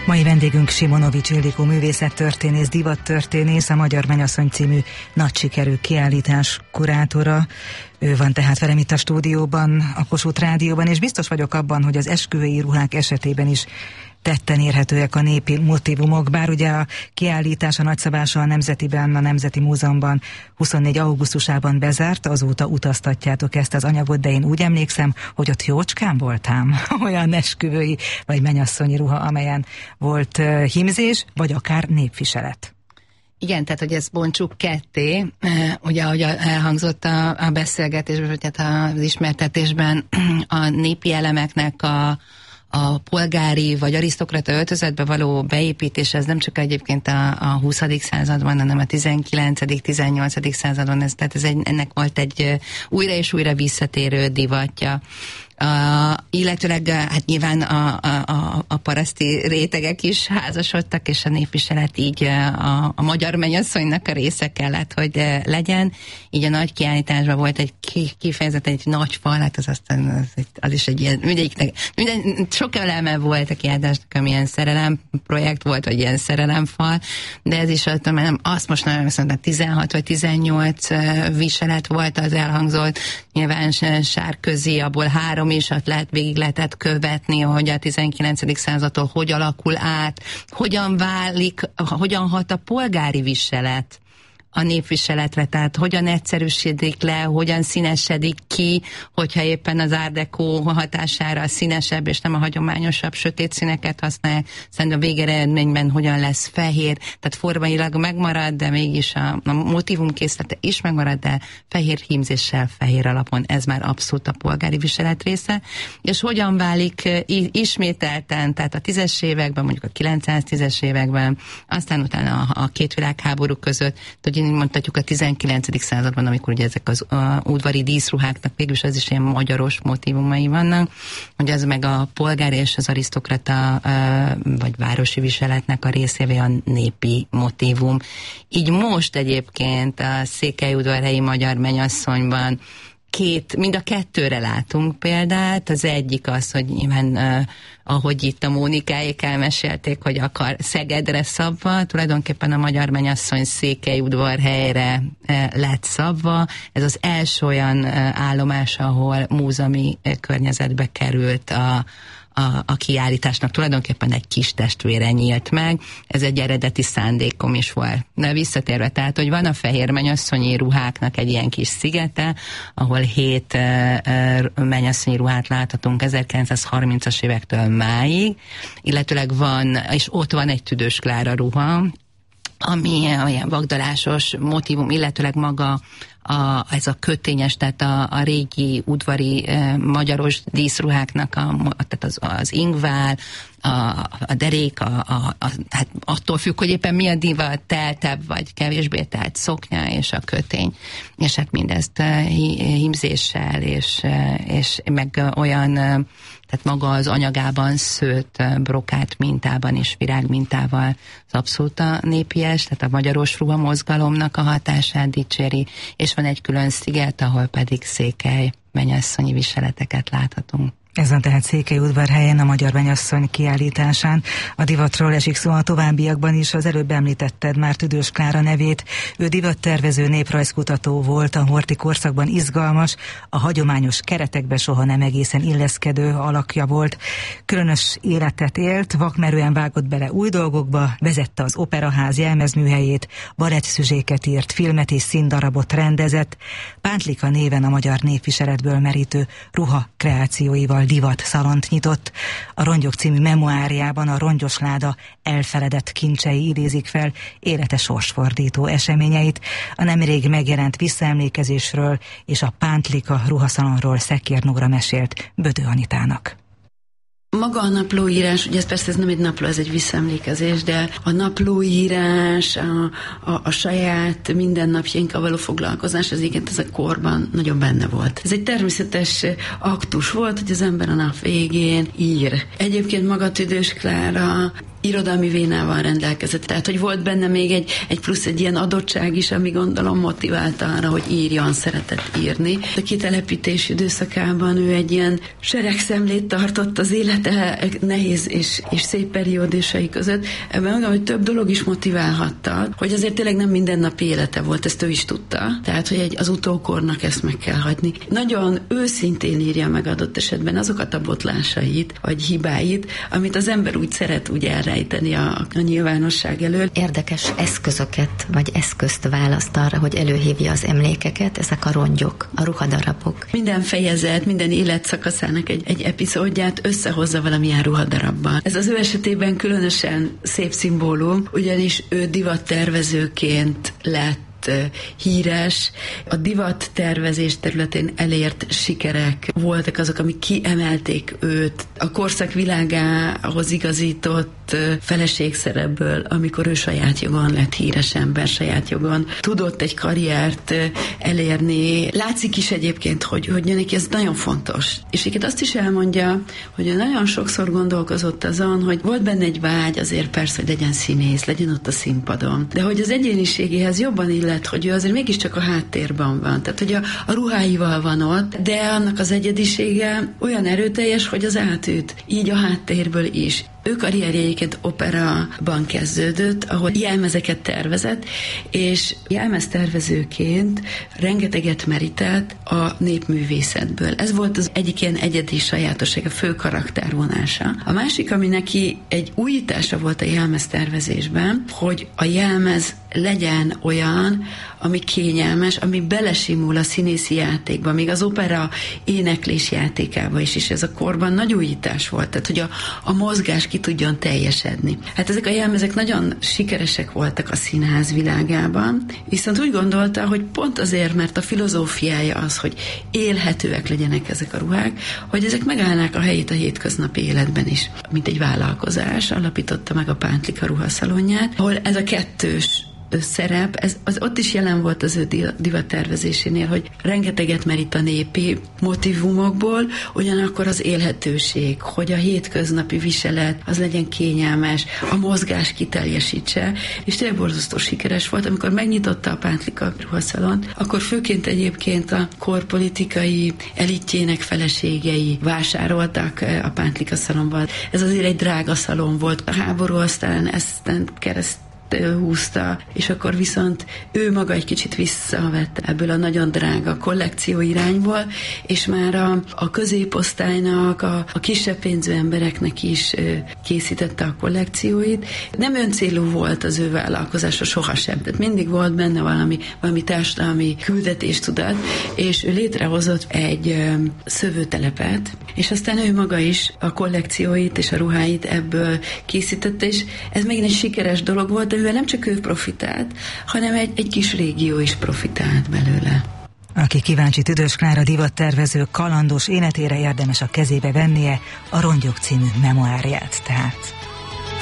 Mai vendégünk Simonovics Ildikó művészettörténész, divattörténész, a Magyar Mennyasszony című nagy sikerű kiállítás kurátora. Ő van tehát velem itt a stúdióban, a Kossuth Rádióban, és biztos vagyok abban, hogy az esküvői ruhák esetében is tetten érhetőek a népi motívumok, bár ugye a kiállítás a Nagyszabáson, a Nemzetiben, a Nemzeti Múzeumban 24. augusztusában bezárt, azóta utaztatjátok ezt az anyagot, de én úgy emlékszem, hogy ott jócskán voltám olyan esküvői vagy mennyasszonyi ruha, amelyen volt hímzés, vagy akár népviselet. Igen, tehát hogy ezt bontsuk ketté, ugye ahogy elhangzott a beszélgetésben, vagy hát az ismertetésben, a népi elemeknek a polgári vagy arisztokrata öltözetbe való beépítés, ez nem csak egyébként a 20. században, hanem a 19., 18. században, ennek volt egy újra és újra visszatérő divatja. Illetőleg hát nyilván a paraszti rétegek is házasodtak, és a népviselet így a magyar mennyasszonynak a része kellett, hogy legyen. Így a nagy kiállításban volt egy kifejezetten egy nagy fal, hát az is egy ilyen, sok eleme volt a kiállításnak, amilyen szerelem projekt volt, vagy ilyen szerelemfal, de ez is azt most nagyon viszont 16 vagy 18 viselet volt az elhangzott, nyilván sárközi, abból 3 is, végig lehetett követni, hogy a 19. századtól hogy alakul át, hogyan válik, hogyan hat a polgári viselet a népviseletre, tehát hogyan egyszerűsödik le, hogyan színesedik ki, hogyha éppen az Art Deco hatására a színesebb és nem a hagyományosabb sötét színeket használják, szerintem a végeredményben hogyan lesz fehér, tehát formailag megmarad, de mégis a motívum készlete is megmarad, de fehér hímzéssel, fehér alapon, ez már abszolút a polgári viselet része, és hogyan válik ismételten, tehát a 10-es években, mondjuk a 910-es években, aztán utána a két világháború között, hogy mondhatjuk a 19. században, amikor ugye ezek az udvari díszruháknak végülis az is ilyen magyaros motívumai vannak, hogy az meg a polgári és az arisztokrata vagy városi viseletnek a részévé a népi motívum. Így most egyébként a székelyudvarhelyi magyar mennyasszonyban mind a kettőre látunk példát. Az egyik az, hogy nyilván, ahogy itt a Mónikáék elmesélték, hogy akar Szegedre szabva, tulajdonképpen a magyar mennyasszony Székelyudvarhelyre lett szabva. Ez az első olyan állomás, ahol múzeumi környezetbe került a kiállításnak, tulajdonképpen egy kis testvére nyílt meg, ez egy eredeti szándékom is volt. De visszatérve, tehát, hogy van a fehér mennyasszonyi ruháknak egy ilyen kis szigete, ahol 7 mennyasszonyi ruhát láthatunk 1930-as évektől máig, illetőleg van, és ott van egy Tüdős Klára ruha, ami olyan vagdalásos motívum, illetőleg maga ez a kötényes, tehát a régi udvari magyaros díszruháknak, tehát az ingvál, a derék, hát attól függ, hogy éppen mi a divat, teltebb vagy kevésbé telt szoknya és a kötény. És hát mindezt hímzéssel és meg olyan, tehát maga az anyagában szőtt brokát mintában és virág mintával az abszolút a népies, tehát a magyaros ruha mozgalomnak a hatását dicséri, és van egy külön sziget, ahol pedig székely mennyasszonyi viseleteket láthatunk. Ez van tehát Székelyudvarhelyen a Magyar Mennyasszony kiállításán. A divatról esik szó a továbbiakban is, az előbb említetted már Tüdős Klára nevét. Ő divattervező, néprajzkutató volt, a horthy korszakban izgalmas, a hagyományos keretekbe soha nem egészen illeszkedő alakja volt. Különös életet élt, vakmerően vágott bele új dolgokba, vezette az Operaház jelmezműhelyét, balettszüzséket írt, filmet és színdarabot rendezett. Pántlika néven a magyar népviseletből merítő ruha kreációival divat szalont nyitott. A Rongyok című memoárjában a rongyos láda elfeledett kincsei idézik fel élete sorsfordító eseményeit. A nemrég megjelent visszaemlékezésről és a Pántlika ruhaszalonról Szekér Nóra mesélt Bödő Anitának. Maga a naplóírás, ugye ez nem egy napló, ez egy visszaemlékezés, de a naplóírás, a saját mindennapjainkkal való foglalkozás, az igen, ez a korban nagyon benne volt. Ez egy természetes aktus volt, hogy az ember a nap végén ír. Egyébként maga Tüdős Klára irodalmi vénával rendelkezett. Tehát, hogy volt benne még egy plusz egy ilyen adottság is, ami gondolom motiválta arra, hogy írjon, szeretett írni. A kitelepítés időszakában ő egy ilyen seregszemlét tartott az élet hát nehéz és szép periódusai között, ebben mondom, hogy több dolog is motiválhatta, hogy azért tényleg nem mindennapi élete volt, ezt ő is tudta. Tehát, hogy az utókornak ezt meg kell hagyni. Nagyon őszintén írja meg adott esetben azokat a botlásait, vagy hibáit, amit az ember úgy szeret úgy elrejteni a nyilvánosság elől. Érdekes eszközöket, vagy eszközt választ arra, hogy előhívja az emlékeket, ezek a rongyok, a ruhadarabok. Minden fejezet, minden életszakaszának egy epizódját összehozza valamilyen ruhadarabban. Ez az ő esetében különösen szép szimbólum, ugyanis ő divattervezőként lett híres, a divattervezés területén elért sikerek voltak azok, amik kiemelték őt a korszak világához igazított feleségszerepből, amikor ő saját jogon lett híres ember, saját jogon tudott egy karriert elérni. Látszik is egyébként, hogy neki ez nagyon fontos. És egyébként azt is elmondja, hogy ő nagyon sokszor gondolkozott azon, hogy volt benne egy vágy azért persze, hogy legyen színész, legyen ott a színpadon, de hogy az egyéniségéhez jobban illet, hogy ő azért mégiscsak a háttérben van. Tehát, hogy a ruháival van ott, de annak az egyedisége olyan erőteljes, hogy az átüt. Így a háttérből is. Ő karrierje egyébként operaban kezdődött, ahol jelmezeket tervezett, és jelmeztervezőként rengeteget merített a népművészetből. Ez volt az egyik ilyen egyedi sajátosság, a fő karaktervonása. A másik, ami neki egy újítása volt a jelmeztervezésben, hogy a jelmez legyen olyan, ami kényelmes, ami belesimul a színészi játékba, még az opera éneklés játékába is, és ez a korban nagy újítás volt, tehát hogy a mozgás ki tudjon teljesedni. Hát ezek a jelmezek nagyon sikeresek voltak a színház világában, viszont úgy gondolta, hogy pont azért, mert a filozófiája az, hogy élhetőek legyenek ezek a ruhák, hogy ezek megállnák a helyét a hétköznapi életben is. Mint egy vállalkozás, alapította meg a Pántlika ruhaszalonját, ahol ez a kettős szerep, ott is jelen volt az ő divattervezésénél, hogy rengeteget merít a népi motivumokból, ugyanakkor az élhetőség, hogy a hétköznapi viselet az legyen kényelmes, a mozgás kiteljesítse, és tényleg borzasztó sikeres volt. Amikor megnyitotta a Pántlika ruhaszalont, akkor főként egyébként a korpolitikai elitjének feleségei vásároltak a Pántlika szalonban. Ez azért egy drága szalon volt. A háború aztán ezt kereszt húzta, és akkor viszont ő maga egy kicsit visszavett ebből a nagyon drága kollekció irányból, és már a középosztálynak, a kisebb pénzű embereknek is készítette a kollekcióit. Nem öncélú volt az ő vállalkozása sohasem, tehát mindig volt benne valami társadalmi küldetéstudat, és ő létrehozott egy szövőtelepet, és aztán ő maga is a kollekcióit és a ruháit ebből készítette, és ez megint egy sikeres dolog volt, mivel nem csak ő profitált, hanem egy kis régió is profitált belőle. Aki kíváncsi Tüdös Klára divattervező kalandos életére, érdemes a kezébe vennie a Rongyok című memoárját tehát.